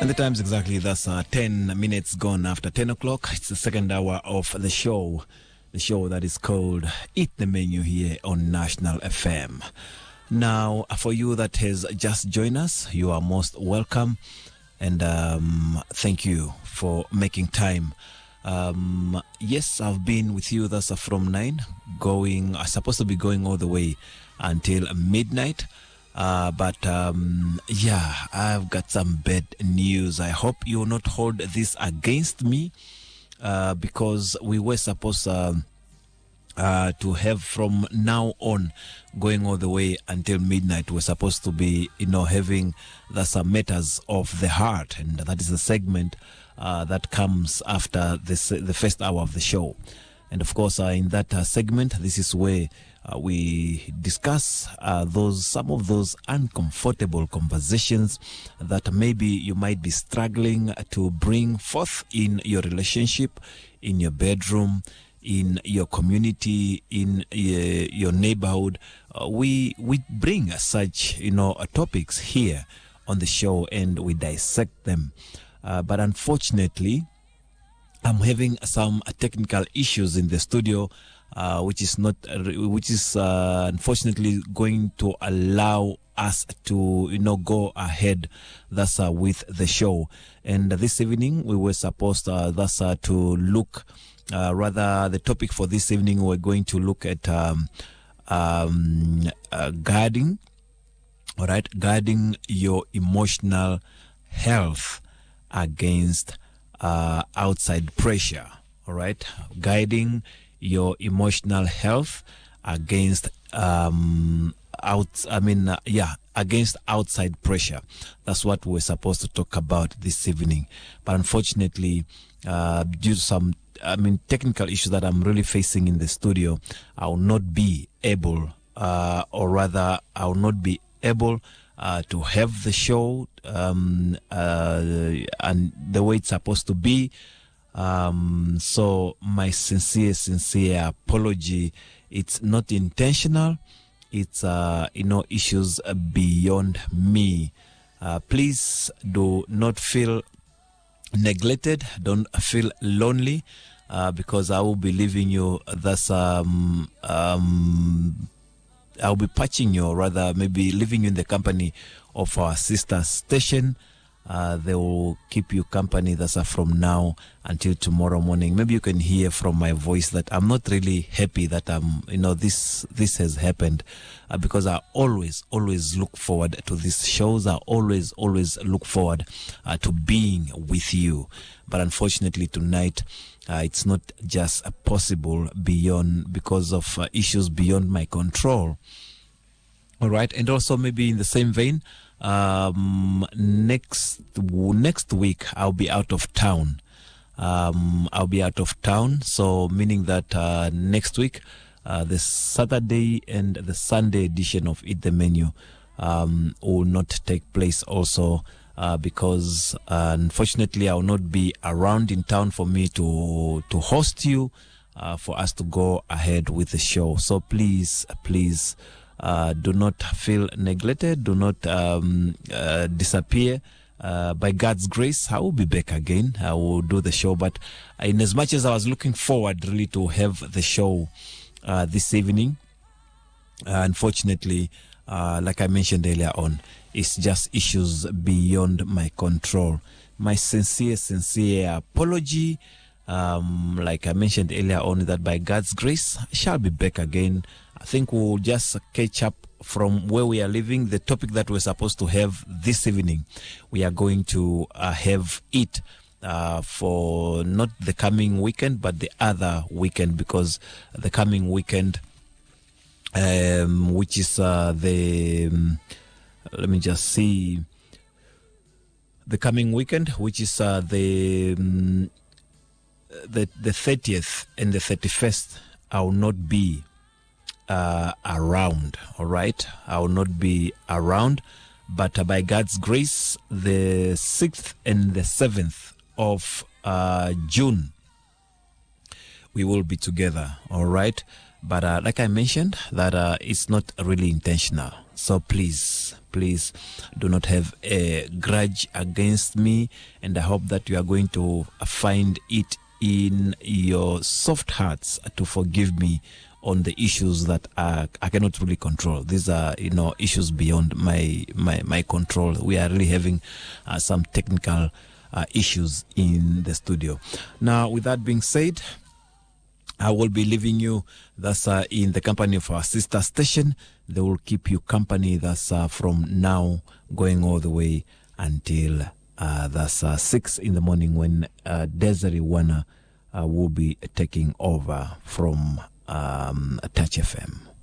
And the time's exactly, that's 10 minutes gone after 10 o'clock. It's the second hour of the show that is called Eat the Menu here on National FM. Now, for you that has just joined us, you are most welcome. And thank you for making time. Yes, I've been with you, that's from 9, supposed to be going all the way until midnight. But I've got some bad news. I hope you will not hold this against me, because we were supposed to have from now on going all the way until midnight. We're supposed to be, having the matters of the heart, and that is the segment that comes after the first hour of the show. And of course, in that segment, this is where we discuss some of those uncomfortable conversations that maybe you might be struggling to bring forth in your relationship, in your bedroom, in your community, in your neighborhood. We bring such topics here on the show and we dissect them. But unfortunately, I'm having some technical issues in the studio, which is unfortunately going to allow us to go ahead with the show. And this evening we were supposed to look the topic for this evening, we're going to look at guarding your emotional health against outside pressure. All right, guiding your emotional health against against outside pressure. That's what we're supposed to talk about this evening. But unfortunately, due to some technical issues that I'm really facing in the studio, I will not be able to have the show and the way it's supposed to be. So my sincere apology. It's not intentional. It's issues beyond me. Please do not feel neglected. Don't feel lonely, because I will be leaving you. I'll be patching you, or rather maybe leaving you in the company of our sister station. They will keep you company from now until tomorrow morning. Maybe you can hear from my voice that I'm not really happy that this has happened, because I always look forward to these shows. I always look forward to being with you. But unfortunately tonight, it's not just possible because of issues beyond my control. All right, and also maybe in the same vein, next week I'll be out of town. So meaning that next week, the Saturday and the Sunday edition of Eat the Menu will not take place also, because unfortunately I will not be around in town for me to host you, for us to go ahead with the show. So please do not feel neglected. Do not disappear. By God's grace, I will be back again. I will do the show. But in as much as I was looking forward really to have the show this evening, unfortunately, like I mentioned earlier on, it's just issues beyond my control. My sincere apology. Like I mentioned earlier on, that by God's grace, I shall be back again. I think we'll just catch up from where we are living. The topic that we're supposed to have this evening, we are going to have it for not the coming weekend, but the other weekend, because the coming weekend, which is let me just see, the coming weekend, which is the 30th and the 31st, I will not be around. All right, I will not be around, but by God's grace, the 6th and the 7th of June, we will be together. All right, but like I mentioned, that it's not really intentional. So please please do not have a grudge against me, and I hope that you are going to find it in your soft hearts to forgive me on the issues that I cannot really control. These are, issues beyond my control. We are really having some technical issues in the studio. Now, with that being said, I will be leaving you thus in the company of our sister station. They will keep you company thus from now going all the way until thus 6 in the morning, when Desiree Warner will be taking over from Touch FM.